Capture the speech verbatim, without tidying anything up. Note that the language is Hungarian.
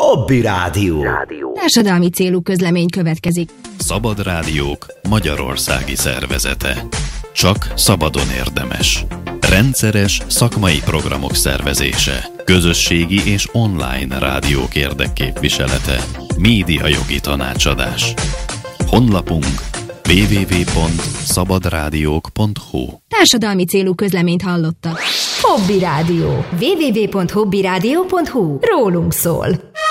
Hobby Rádió. Társadalmi célú közlemény következik. Szabad Rádiók magyarországi szervezete. Csak szabadon érdemes. Rendszeres szakmai programok szervezése. Közösségi és online rádiók érdekképviselete. Médiajogi tanácsadás. Honlapunk double-u double-u double-u pont szabadrádiók pont hu. Társadalmi célú közleményt hallottak. Hobby Rádió. double-u double-u double-u pont hobbyrádió pont hu. Rólunk szól.